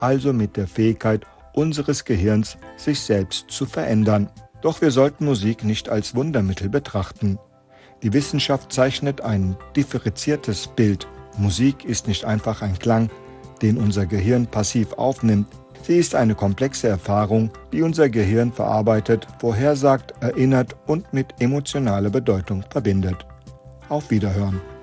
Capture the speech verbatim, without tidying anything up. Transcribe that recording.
also mit der Fähigkeit unseres Gehirns, sich selbst zu verändern. Doch wir sollten Musik nicht als Wundermittel betrachten. Die Wissenschaft zeichnet ein differenziertes Bild. Musik ist nicht einfach ein Klang, den unser Gehirn passiv aufnimmt. Sie ist eine komplexe Erfahrung, die unser Gehirn verarbeitet, vorhersagt, erinnert und mit emotionaler Bedeutung verbindet. Auf Wiederhören.